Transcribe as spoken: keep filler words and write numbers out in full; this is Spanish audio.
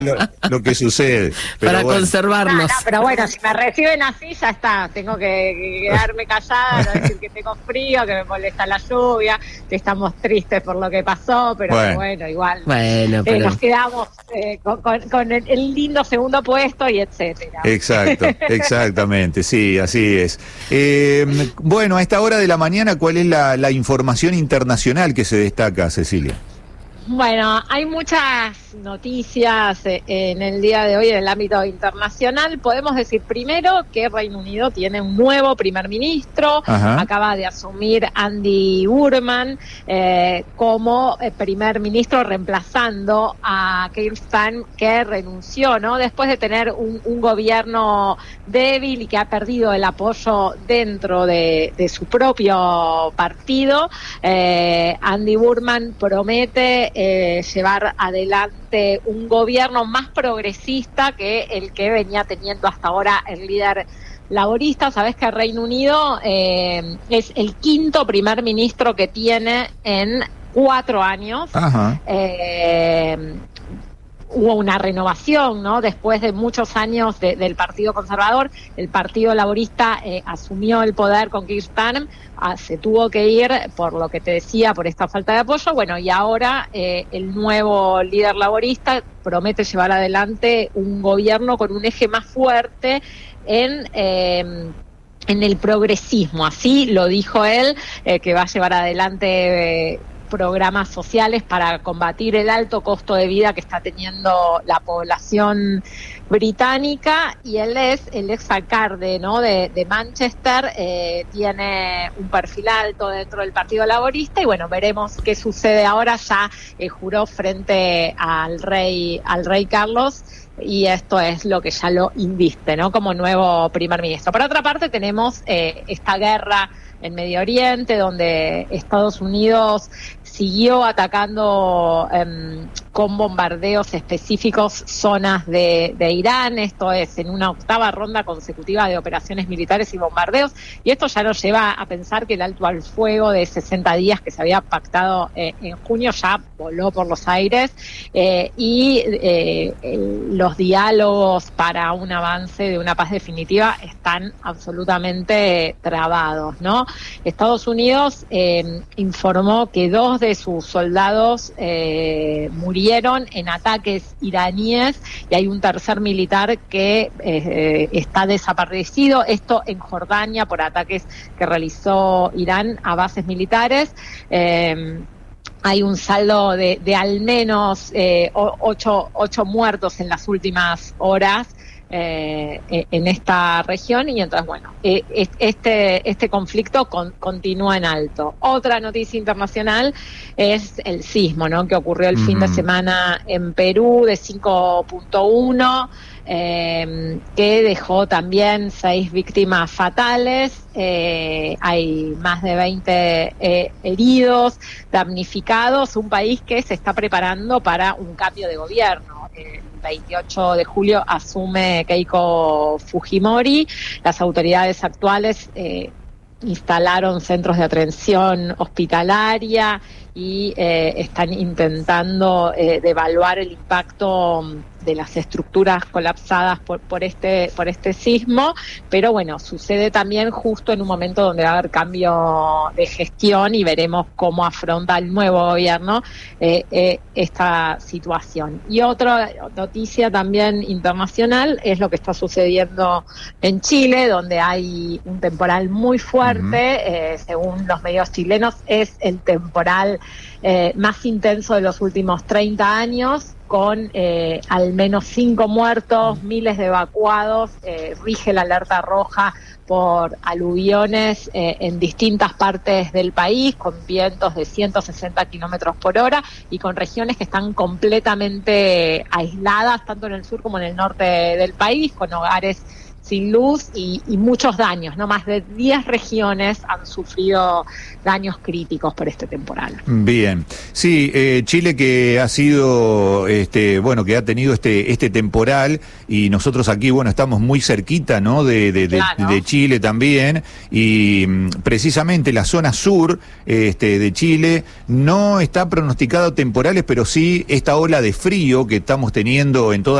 lo, lo que sucede. Pero Para bueno. conservarnos. No, no, pero bueno, si me reciben así, ya está. Tengo que, que quedarme callada, no decir que tengo frío, que me molesta la lluvia, que estamos tristes por lo que pasó, pero Bueno, bueno, igual Bueno, eh, pero... nos quedamos eh, con, con, con el, el lindo segundo puesto y etcétera. Exacto, exactamente, sí, así es. Eh, bueno, a esta hora de la mañana, ¿cuál es la, la información internacional que se destaca, Cecilia? Bueno, hay muchas noticias eh, en el día de hoy en el ámbito internacional. Podemos decir primero que Reino Unido tiene un nuevo primer ministro. Ajá. Acaba de asumir Andy Burnham eh, como eh, primer ministro, reemplazando a Keir Starmer, que renunció, ¿no? Después de tener un, un gobierno débil y que ha perdido el apoyo dentro de, de su propio partido. Eh, Andy Burnham promete Eh, llevar adelante un gobierno más progresista que el que venía teniendo hasta ahora el líder laborista. Sabés que Reino Unido eh, es el quinto primer ministro que tiene en cuatro años. Ajá. Eh, hubo una renovación, ¿no? Después de muchos años de, del Partido Conservador, el Partido Laborista eh, asumió el poder con Keir Starmer, ah, se tuvo que ir por lo que te decía, por esta falta de apoyo. Bueno, y ahora eh, el nuevo líder laborista promete llevar adelante un gobierno con un eje más fuerte en... Eh, en el progresismo, así lo dijo él, eh, que va a llevar adelante eh, programas sociales para combatir el alto costo de vida que está teniendo la población británica. Y él es el ex alcalde, ¿no? de, de Manchester, eh, tiene un perfil alto dentro del Partido Laborista y bueno, veremos qué sucede ahora. Ya eh, juró frente al rey, al rey Carlos, y esto es lo que ya lo inviste, ¿no? Como nuevo primer ministro. Por otra parte, tenemos eh, esta guerra en Medio Oriente, donde Estados Unidos siguió atacando eh, con bombardeos específicos zonas de, de Irán. Esto es en una octava ronda consecutiva de operaciones militares y bombardeos, y esto ya nos lleva a pensar que el alto al fuego de sesenta días que se había pactado eh, en junio ya voló por los aires, eh, y eh, el, los diálogos para un avance de una paz definitiva están absolutamente trabados, ¿no? Estados Unidos eh, informó que dos de sus soldados eh, murieron en ataques iraníes y hay un tercer militar que eh, está desaparecido. Esto en Jordania por ataques que realizó Irán a bases militares. Eh, Hay un saldo de, de al menos eh, ocho, ocho muertos en las últimas horas eh, en esta región, y entonces, bueno, eh, este, este conflicto con, continúa en alto. Otra noticia internacional es el sismo, ¿no? Que ocurrió el mm. fin de semana en Perú de cinco punto uno, eh, que dejó también seis víctimas fatales. Eh, hay más de veinte eh, heridos, damnificados. Un país que se está preparando para un cambio de gobierno. El veintiocho de julio asume Keiko Fujimori. Las autoridades actuales eh, instalaron centros de atención hospitalaria y eh, están intentando eh, devaluar el impacto de las estructuras colapsadas por, por este por este sismo, pero bueno, sucede también justo en un momento donde va a haber cambio de gestión y veremos cómo afronta el nuevo gobierno eh, eh, esta situación. Y otra noticia también internacional es lo que está sucediendo en Chile, donde hay un temporal muy fuerte, uh-huh. eh, según los medios chilenos, es el temporal eh, más intenso de los últimos treinta años, con eh, al menos cinco muertos, miles de evacuados. Eh, rige la alerta roja por aluviones eh, en distintas partes del país, con vientos de ciento sesenta kilómetros por hora y con regiones que están completamente aisladas, tanto en el sur como en el norte del país, con hogares sin luz y, y muchos daños, ¿no? Más de diez regiones han sufrido daños críticos por este temporal. Bien, sí, eh, Chile que ha sido, este, bueno, que ha tenido este este temporal y nosotros aquí, bueno, estamos muy cerquita, ¿no? De, de, claro. de, de Chile también y precisamente la zona sur este, de Chile no está pronosticado temporales, pero sí esta ola de frío que estamos teniendo en toda